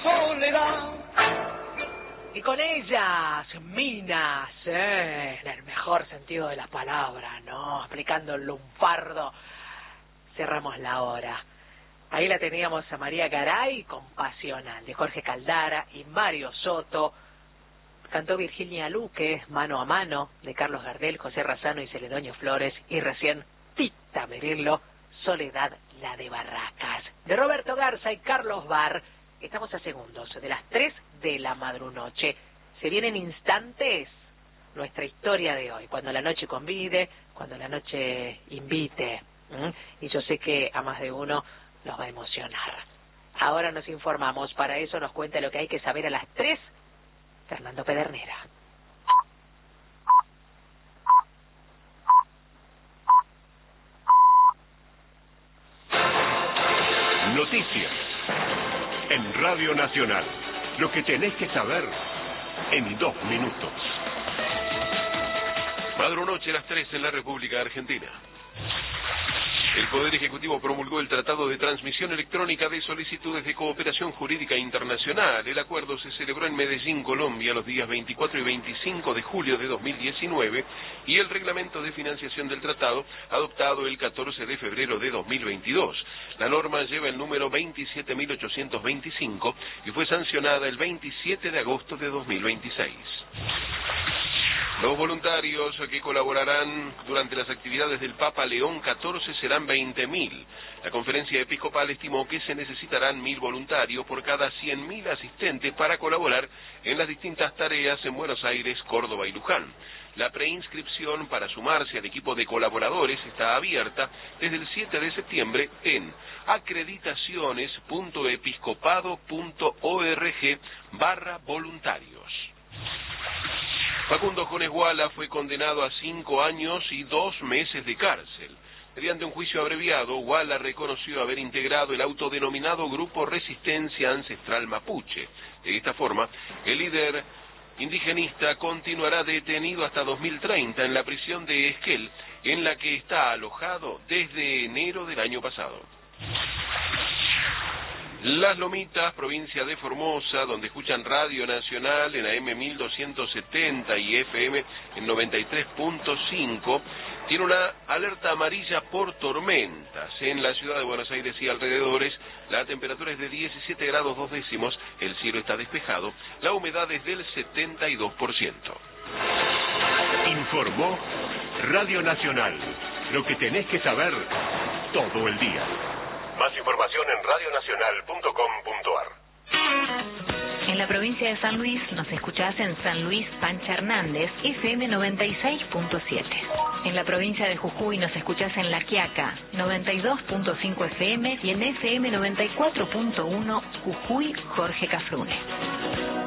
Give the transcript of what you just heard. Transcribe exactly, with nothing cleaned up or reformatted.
soledad. Y con ellas, minas, eh, en el mejor sentido de la palabra, ¿no? Aplicando el lunfardo, cerramos la hora. Ahí la teníamos a María Garay con Pasional, de Jorge Caldara y Mario Soto. Cantó Virginia Luque, Mano a Mano, de Carlos Gardel, José Razano y Celedonio Flores. Y recién, Tita Merilo, Soledad, la de Barracas, de Roberto Garza y Carlos Barr. Estamos a segundos de las tres de la madrunoche. Se vienen instantes nuestra historia de hoy, cuando la noche convide, cuando la noche invite. ¿Mm? Y yo sé que a más de uno nos va a emocionar. Ahora nos informamos, para eso nos cuenta lo que hay que saber a las tres, Fernando Pedernera. Noticias en Radio Nacional. Lo que tenés que saber en dos minutos. Madrunoche a las tres en la República Argentina. El Poder Ejecutivo promulgó el Tratado de Transmisión Electrónica de Solicitudes de Cooperación Jurídica Internacional. El acuerdo se celebró en Medellín, Colombia, los días veinticuatro y veinticinco de julio de dos mil diecinueve, y el reglamento de financiación del tratado, adoptado el catorce de febrero de dos mil veintidós. La norma lleva el número veintisiete mil ochocientos veinticinco y fue sancionada el veintisiete de agosto de dos mil veintiséis. Los voluntarios que colaborarán durante las actividades del Papa León catorce serán veinte mil. La conferencia episcopal estimó que se necesitarán mil voluntarios por cada cien mil asistentes para colaborar en las distintas tareas en Buenos Aires, Córdoba y Luján. La preinscripción para sumarse al equipo de colaboradores está abierta desde el siete de septiembre en acreditaciones punto episcopado punto org barra voluntarios. Facundo Jones Guala fue condenado a cinco años y dos meses de cárcel. Mediante un juicio abreviado, Guala reconoció haber integrado el autodenominado Grupo Resistencia Ancestral Mapuche. De esta forma, el líder indigenista continuará detenido hasta dos mil treinta en la prisión de Esquel, en la que está alojado desde enero del año pasado. Las Lomitas, provincia de Formosa, donde escuchan Radio Nacional en A M mil doscientos setenta y F M en noventa y tres punto cinco, tiene una alerta amarilla por tormentas. En la ciudad de Buenos Aires y alrededores, la temperatura es de diecisiete grados dos décimos, el cielo está despejado, la humedad es del setenta y dos por ciento. Informó Radio Nacional. Lo que tenés que saber todo el día. Más información en radio nacional punto com punto ar. En la provincia de San Luis nos escuchás en San Luis Pancha Hernández, F M noventa y seis punto siete. En la provincia de Jujuy nos escuchás en La Quiaca, noventa y dos punto cinco F M, y en F M noventa y cuatro punto uno Jujuy Jorge Cafrune.